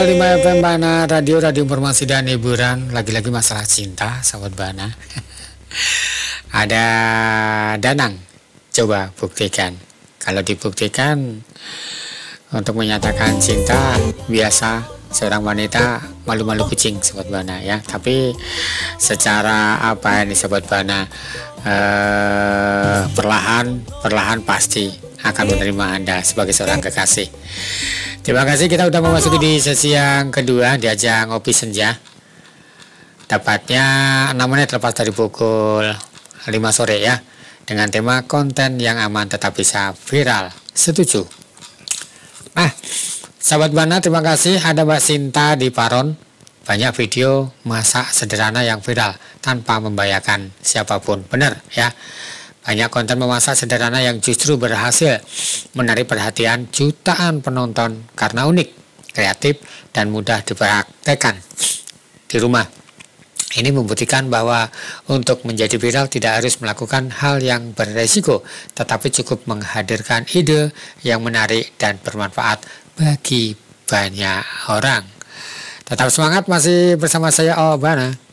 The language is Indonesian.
5 FM Bana, radio informasi dan hiburan. Lagi-lagi masalah cinta, sahabat Bana. Ada Danang, coba buktikan. Kalau dibuktikan, untuk menyatakan cinta biasa seorang wanita malu-malu kucing, sahabat Bana ya. Tapi secara apa ini, sahabat Bana, perlahan pasti akan menerima Anda sebagai seorang kekasih. Terima kasih, kita udah memasuki di sesi yang kedua di ajang Ngopi Senja. Dapatnya 6 menit lepas dari pukul 5 sore ya. Dengan tema konten yang aman tetap bisa viral. Setuju? Nah, sahabat Bana, terima kasih. Ada Mbak Sinta di Paron. Banyak video masak sederhana yang viral tanpa membahayakan siapapun. Benar ya. Banyak konten memasak sederhana yang justru berhasil menarik perhatian jutaan penonton karena unik, kreatif, dan mudah dipraktekkan di rumah. Ini membuktikan bahwa untuk menjadi viral tidak harus melakukan hal yang beresiko, tetapi cukup menghadirkan ide yang menarik dan bermanfaat bagi banyak orang. Tetap semangat, masih bersama saya, Bana.